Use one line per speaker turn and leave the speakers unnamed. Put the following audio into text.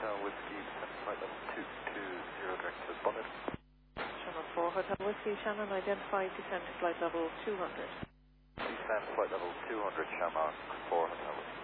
Hotel Whiskey, flight level 220, direct to Bonnet.
Channel 4 Hotel Whiskey, Shannon, identify descent to flight level 200.
Descent flight level 200, Shamrock 4 Hotel Whiskey.